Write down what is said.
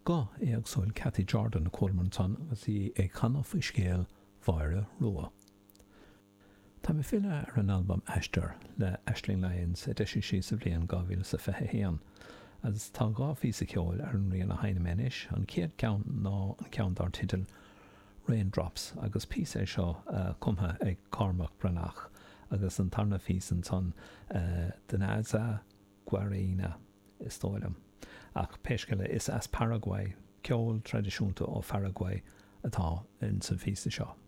Go é agsúil Cathy Jordan na Colemanton agus í é canmh I scéal Mhaire Rua. Tá mé file ar an album Ashtar le Aisling Lyons edition sí sa bblion 2021 agus tá gá físa ceol ar an rion a haine menis an céad ceann ná an ceann dar titil Raindrops agus pís é seo cumtha ag Cormac Branach agus an tarna fís an son den Aza Guarina is tóilm ach peisceile is as Paraguay ceol tradiisiúnta ó Paraguay atá in san físa seo.